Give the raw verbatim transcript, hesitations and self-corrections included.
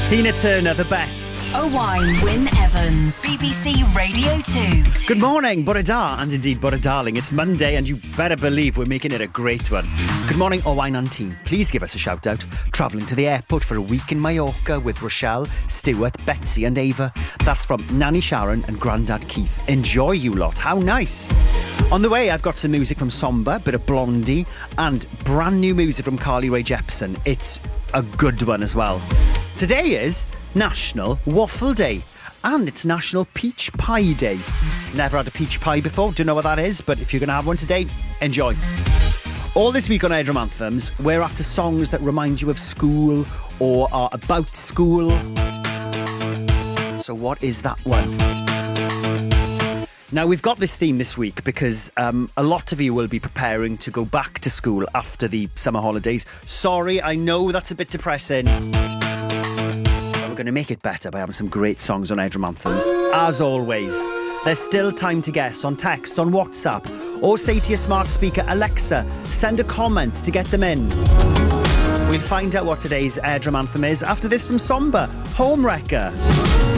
Tina Turner, the best. Owain Wyn Evans, B B C Radio two. Good morning, Bore da, and indeed Bore darling. It's Monday and you better believe we're making it a great one. Good morning, Owain and team. Please give us a shout out. Travelling to the airport for a week in Mallorca with Rochelle, Stuart, Betsy and Ava. That's from Nanny Sharon and Grandad Keith. Enjoy, you lot. How nice. On the way, I've got some music from Somber, bit of Blondie, and brand new music from Carly Rae Jepsen. It's a good one as well. Today is National Waffle Day and it's National Peach Pie Day. Never had a peach pie before, don't know what that is, but if you're going to have one today, enjoy. All this week on Airdrum Anthems, we're after songs that remind you of school or are about school. So what is that one? Now, we've got this theme this week because um, a lot of you will be preparing to go back to school after the summer holidays. Sorry, I know that's a bit depressing. But we're going to make it better by having some great songs on Airdrum Anthems. As always, there's still time to guess on text, on WhatsApp, or say to your smart speaker, Alexa, send a comment to get them in. We'll find out what today's Airdrum Anthem is after this from Somber, Home Wrecker.